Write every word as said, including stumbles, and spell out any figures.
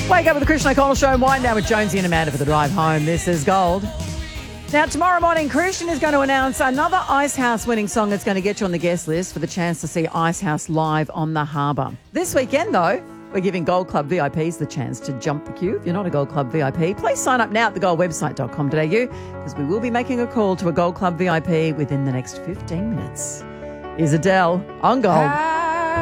Wake up with the Christian O'Connell Show and wind down with Jonesy and Amanda for the drive home. This is Gold. Now, tomorrow morning, Christian is going to announce another Ice House winning song that's going to get you on the guest list for the chance to see Ice House live on the harbour. This weekend, though, we're giving Gold Club V I Ps the chance to jump the queue. If you're not a Gold Club V I P, please sign up now at the gold website dot com dot a u because we will be making a call to a Gold Club V I P within the next fifteen minutes. Here's Adele on Gold.